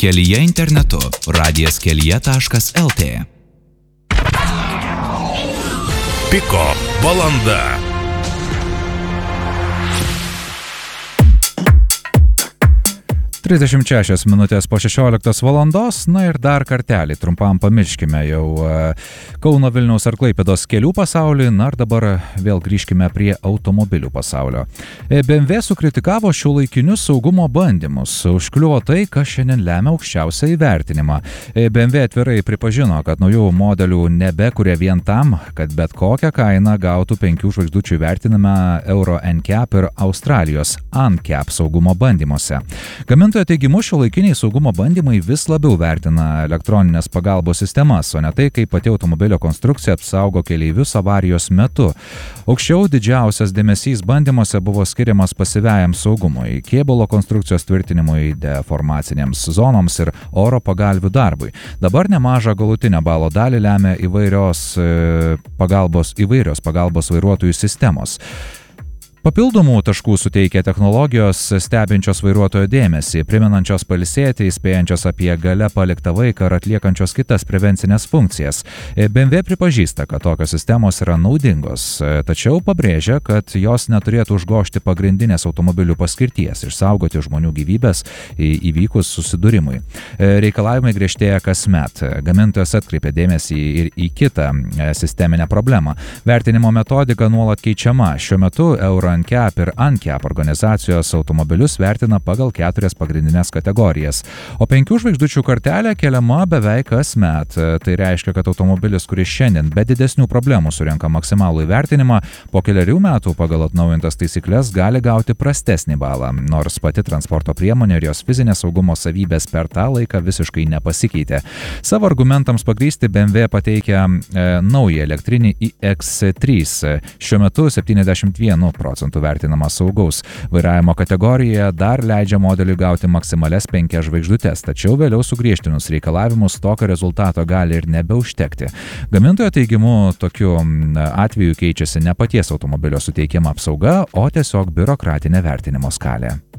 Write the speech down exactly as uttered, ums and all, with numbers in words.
Kelyje internetu radijas kelyje taškas lt. Piko valanda. trisdešimt šešios minutės po šešioliktos valandos, na ir dar kartelį trumpam pamirškime jau Kauno, Vilniaus ar Klaipėdos kelių pasaulį, na ir dabar vėl grįžkime prie automobilių pasaulio. B M W sukritikavo šiuolaikinius saugumo bandymus, užkliuvo tai, kas šiandien lemia aukščiausią įvertinimą. B M W atvirai pripažino, kad naujų modelių nebekuria vien tam, kad bet kokią kainą gautų penkių žvaigždučių įvertinimą Euro N C A P ir Australijos N C A P saugumo bandymuose. Gamintojų teigimu, šiuolaikiniai saugumo bandymai vis labiau vertina elektroninės pagalbos sistemas, o ne tai, kaip pati automobilio konstrukcija apsaugo keleivius avarijos metu. Aukščiau didžiausias dėmesys bandymuose buvo skiriamas pasyviajam saugumui, kėbulo konstrukcijos tvirtinimui, deformacinėms zonoms ir oro pagalvių darbui. Dabar nemažą galutinę balo dalį lemia įvairios pagalbos, įvairios pagalbos vairuotojų sistemos. Papildomų taškų suteikia technologijos stebinčios vairuotojo dėmesį, primenančios pailsėti, įspėjančios apie gale paliktą vaiką ar atliekančios kitas prevencinės funkcijas. B M W pripažįsta, kad tokios sistemos yra naudingos, tačiau pabrėžia, kad jos neturėtų užgožti pagrindinės automobilių paskirties – išsaugoti žmonių gyvybės įvykus susidūrimui. Reikalavimai griežtėja kasmet. Gamintojas atkreipia dėmesį ir į kitą sisteminę problemą. Vertinimo metodika nuolat keičiama. Šiuo metu Euro N C A P ir N C A P organizacijos automobilius vertina pagal keturias pagrindinės kategorijas, o penkių žvaigždučių kartelė keliama beveik kasmet. Tai reiškia, kad automobilis, kuris šiandien be didesnių problemų surenka maksimalų įvertinimą, po keliarių metų pagal atnaujintas taisyklės gali gauti prastesnį balą, nors pati transporto priemonė ir jos fizinės saugumo savybės per tą laiką visiškai nepasikeitė. Savo argumentams pagrįsti B M W pateikia e, naują elektrinį i X trys, šiuo metu septyniasdešimt vienu procentų vertinama saugaus. Vairavimo kategorijoje dar leidžia modeliui gauti maksimalias penkias žvaigždutes, tačiau vėliau sugriežtinus reikalavimus tokio rezultato gali ir nebeužtekti. Gamintojo teigimu, tokiu atveju keičiasi ne paties automobilio suteikiama apsauga, o tiesiog biurokratinė vertinimo skalė.